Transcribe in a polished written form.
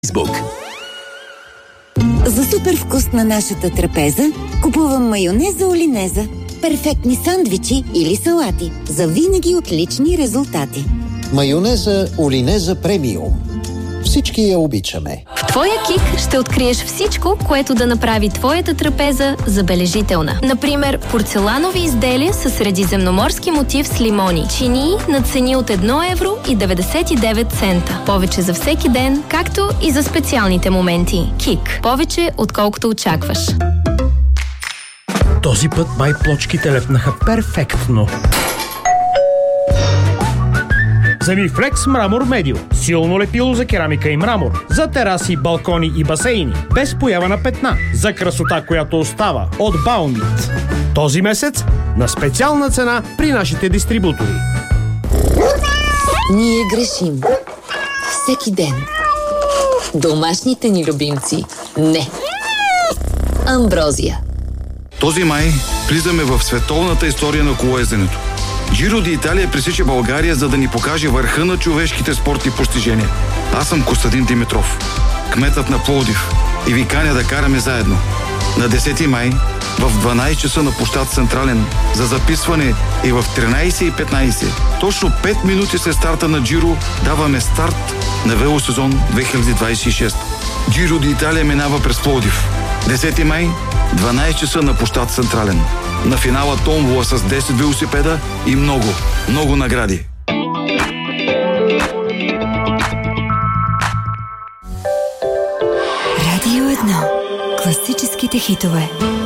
Facebook. За супер вкус на нашата трапеза купувам майонеза Олинеза. Перфектни сандвичи или салати. За винаги отлични резултати. Майонеза Олинеза премиум. Всички я обичаме. В твоя Кик ще откриеш всичко, което да направи твоята трапеза забележителна. Например, порцеланови изделия със средиземноморски мотив с лимони. Чинии на цени от 1,99 €. Повече за всеки ден, както и за специалните моменти. Кик. Повече, отколкото очакваш. Този път май плочките лепнаха перфектно. Земифлекс Мрамор Медио. Силно лепило за керамика и мрамор. За тераси, балкони и басейни. Без поява на петна. За красота, която остава. От Баумит. Този месец на специална цена при нашите дистрибутори. Ние грешим. Всеки ден. Домашните ни любимци. Не. Амброзия. Този май влизаме в световната история на колоезденето. Джиро ди Италия пресича България, за да ни покаже върха на човешките спортни постижения. Аз съм Костадин Димитров, кметът на Пловдив, и ви каня да караме заедно. На 10 май в 12 часа на площад Централен за записване и в 13:15. Точно 5 минути след старта на Джиро даваме старт на велосезон 2026. Джиро ди Италия минава през Пловдив. 10 май, 12 часа на площад Централен. На финала томбола с 10 велосипеда и много, много награди. Радио 1. Класическите хитове.